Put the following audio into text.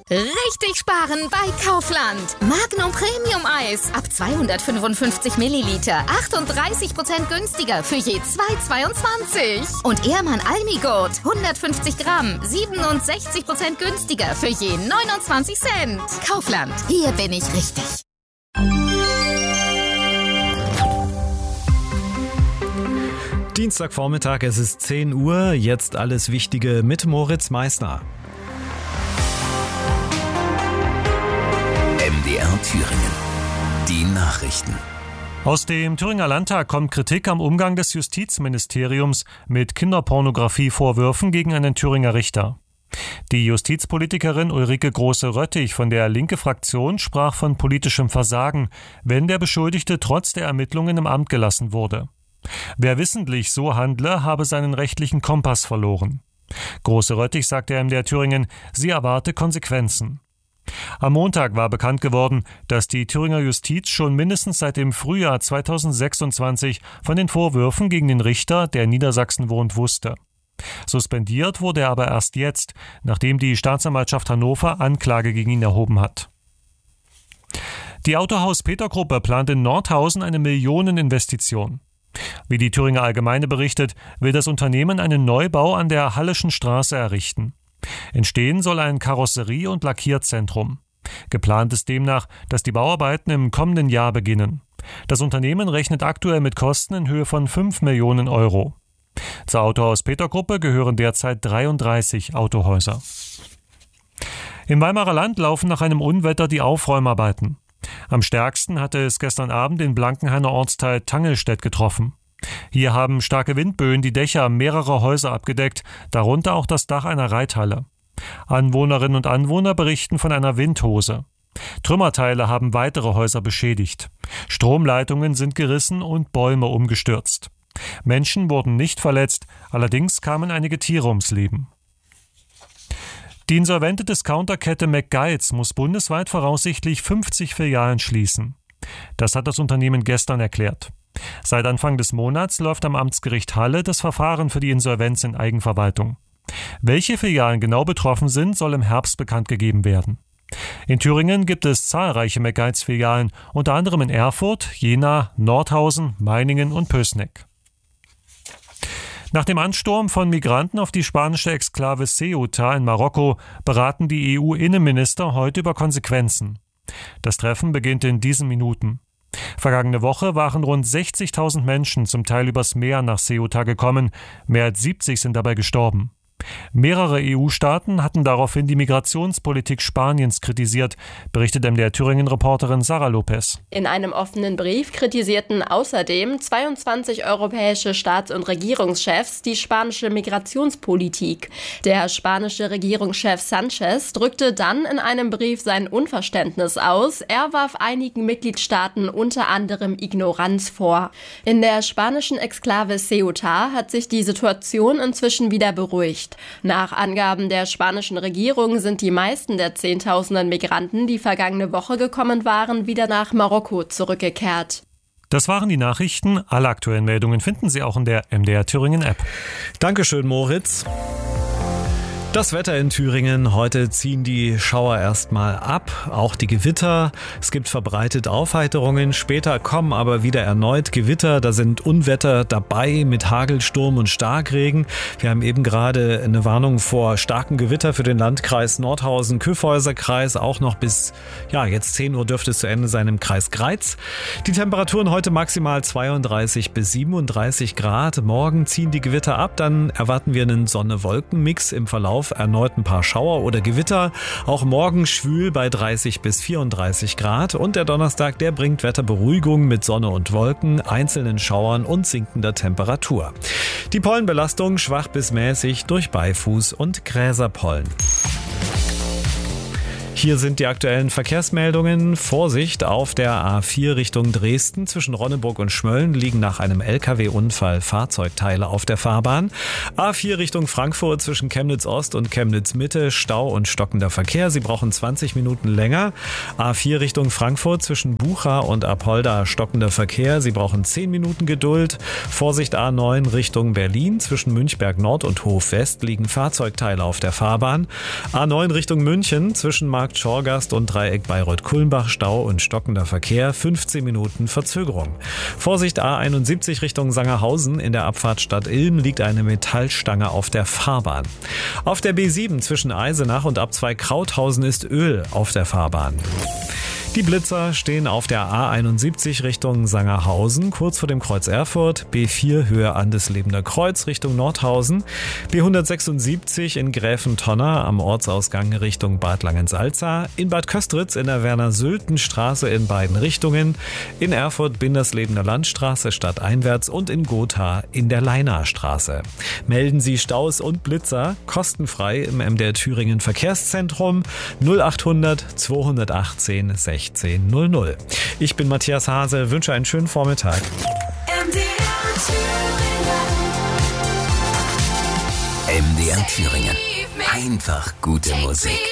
Richtig sparen bei Kaufland. Magnum Premium Eis ab 255 Milliliter. 38% günstiger für je 2,22. Und Ehrmann Almigurt 150 Gramm. 67% günstiger für je 29 Cent. Kaufland. Hier bin ich richtig. Dienstagvormittag, es ist 10 Uhr. Jetzt alles Wichtige mit Moritz Meissner. MDR Thüringen. Die Nachrichten. Aus dem Thüringer Landtag kommt Kritik am Umgang des Justizministeriums mit Kinderpornografievorwürfen gegen einen Thüringer Richter. Die Justizpolitikerin Ulrike Große-Röttich von der Linke-Fraktion sprach von politischem Versagen, wenn der Beschuldigte trotz der Ermittlungen im Amt gelassen wurde. Wer wissentlich so handle, habe seinen rechtlichen Kompass verloren. Große-Röttich sagte MDR Thüringen, sie erwarte Konsequenzen. Am Montag war bekannt geworden, dass die Thüringer Justiz schon mindestens seit dem Frühjahr 2026 von den Vorwürfen gegen den Richter, der in Niedersachsen wohnt, wusste. Suspendiert wurde er aber erst jetzt, nachdem die Staatsanwaltschaft Hannover Anklage gegen ihn erhoben hat. Die Autohaus-Peter-Gruppe plant in Nordhausen eine Millioneninvestition. Wie die Thüringer Allgemeine berichtet, will das Unternehmen einen Neubau an der Halleschen Straße errichten. Entstehen soll ein Karosserie- und Lackierzentrum. Geplant ist demnach, dass die Bauarbeiten im kommenden Jahr beginnen. Das Unternehmen rechnet aktuell mit Kosten in Höhe von 5 Millionen Euro. Zur Autohaus-Peter-Gruppe gehören derzeit 33 Autohäuser. Im Weimarer Land laufen nach einem Unwetter die Aufräumarbeiten. Am stärksten hatte es gestern Abend den Blankenhainer Ortsteil Tangelstedt getroffen. Hier haben starke Windböen die Dächer mehrerer Häuser abgedeckt, darunter auch das Dach einer Reithalle. Anwohnerinnen und Anwohner berichten von einer Windhose. Trümmerteile haben weitere Häuser beschädigt. Stromleitungen sind gerissen und Bäume umgestürzt. Menschen wurden nicht verletzt, allerdings kamen einige Tiere ums Leben. Die insolvente Discounterkette McGuides muss bundesweit voraussichtlich 50 Filialen schließen. Das hat das Unternehmen gestern erklärt. Seit Anfang des Monats läuft am Amtsgericht Halle das Verfahren für die Insolvenz in Eigenverwaltung. Welche Filialen genau betroffen sind, soll im Herbst bekannt gegeben werden. In Thüringen gibt es zahlreiche McGuides-Filialen, unter anderem in Erfurt, Jena, Nordhausen, Meiningen und Pößneck. Nach dem Ansturm von Migranten auf die spanische Exklave Ceuta in Marokko beraten die EU-Innenminister heute über Konsequenzen. Das Treffen beginnt in diesen Minuten. Vergangene Woche waren rund 60.000 Menschen zum Teil übers Meer nach Ceuta gekommen, mehr als 70 sind dabei gestorben. Mehrere EU-Staaten hatten daraufhin die Migrationspolitik Spaniens kritisiert, berichtet MDR Thüringen-Reporterin Sarah Lopez. In einem offenen Brief kritisierten außerdem 22 europäische Staats- und Regierungschefs die spanische Migrationspolitik. Der spanische Regierungschef Sanchez drückte dann in einem Brief sein Unverständnis aus. Er warf einigen Mitgliedstaaten unter anderem Ignoranz vor. In der spanischen Exklave Ceuta hat sich die Situation inzwischen wieder beruhigt. Nach Angaben der spanischen Regierung sind die meisten der Zehntausenden Migranten, die vergangene Woche gekommen waren, wieder nach Marokko zurückgekehrt. Das waren die Nachrichten. Alle aktuellen Meldungen finden Sie auch in der MDR Thüringen App. Dankeschön, Moritz. Das Wetter in Thüringen. Heute ziehen die Schauer erstmal ab, auch die Gewitter. Es gibt verbreitet Aufheiterungen. Später kommen aber wieder erneut Gewitter. Da sind Unwetter dabei mit Hagelsturm und Starkregen. Wir haben eben gerade eine Warnung vor starkem Gewitter für den Landkreis Nordhausen-Kyffhäuser-Kreis. Auch noch bis, jetzt 10 Uhr dürfte es zu Ende sein im Kreis Greiz. Die Temperaturen heute maximal 32 bis 37 Grad. Morgen ziehen die Gewitter ab. Dann erwarten wir einen Sonne-Wolken-Mix im Verlauf. Erneut ein paar Schauer oder Gewitter. Auch morgen schwül bei 30 bis 34 Grad. Und der Donnerstag, der bringt Wetterberuhigung mit Sonne und Wolken, einzelnen Schauern und sinkender Temperatur. Die Pollenbelastung schwach bis mäßig durch Beifuß und Gräserpollen. Hier sind die aktuellen Verkehrsmeldungen. Vorsicht auf der A4 Richtung Dresden. Zwischen Ronneburg und Schmölln liegen nach einem LKW-Unfall Fahrzeugteile auf der Fahrbahn. A4 Richtung Frankfurt zwischen Chemnitz Ost und Chemnitz Mitte. Stau und stockender Verkehr. Sie brauchen 20 Minuten länger. A4 Richtung Frankfurt zwischen Bucha und Apolda stockender Verkehr. Sie brauchen 10 Minuten Geduld. Vorsicht A9 Richtung Berlin. Zwischen Münchberg Nord und Hof West liegen Fahrzeugteile auf der Fahrbahn. A9 Richtung München zwischen Markt Schorgast und Dreieck Bayreuth-Kulmbach Stau und stockender Verkehr. 15 Minuten Verzögerung. Vorsicht A71 Richtung Sangerhausen. In der Abfahrt Stadt Ilm liegt eine Metallstange auf der Fahrbahn. Auf der B7 zwischen Eisenach und Abzweig Krauthausen ist Öl auf der Fahrbahn. Die Blitzer stehen auf der A71 Richtung Sangerhausen, kurz vor dem Kreuz Erfurt, B4 Höhe Andeslebener Kreuz Richtung Nordhausen, B176 in Gräfentonner am Ortsausgang Richtung Bad Langensalza, in Bad Köstritz in der Werner-Sülten-Straße in beiden Richtungen, in Erfurt Binderslebener Landstraße stadteinwärts und in Gotha in der Leinarstraße. Melden Sie Staus und Blitzer kostenfrei im MDR Thüringen Verkehrszentrum 0800 218 1600. Ich bin Matthias Hase, wünsche einen schönen Vormittag. MDR Thüringen. Einfach gute Musik.